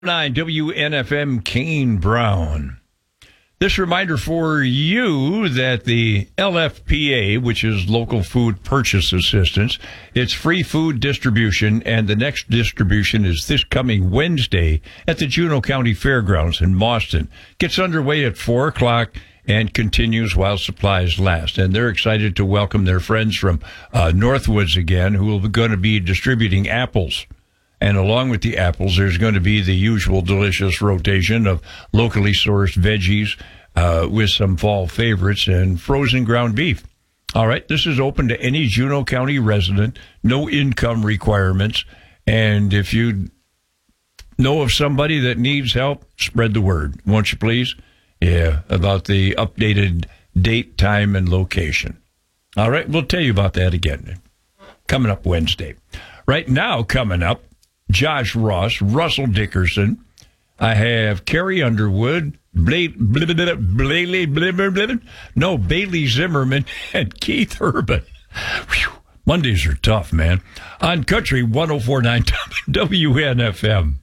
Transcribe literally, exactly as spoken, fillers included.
nine W N F M Kane Brown. This reminder for you that the L F P A, which is Local Food Purchase Assistance, it's free food distribution, and the next distribution is this coming Wednesday at the Juneau County Fairgrounds in Mauston. Gets underway at four o'clock and continues while supplies last. And they're excited to welcome their friends from uh, Northwoods again, who are going to be distributing apples. And along with the apples, there's going to be the usual delicious rotation of locally sourced veggies uh, with some fall favorites and frozen ground beef. All right, this is open to any Juneau County resident, no income requirements. And if you know of somebody that needs help, spread the word, won't you please? Yeah, about the updated date, time, and location. All right, we'll tell you about that again coming up Wednesday. Right now, coming up, Josh Ross, Russell Dickerson. I have Carrie Underwood, Blade, blah, blah, blah, Blaley, blah, blah, blah, no, Bailey Zimmerman, and Keith Urban. Whew, Mondays are tough, man. On Country one oh four point nine W N F M.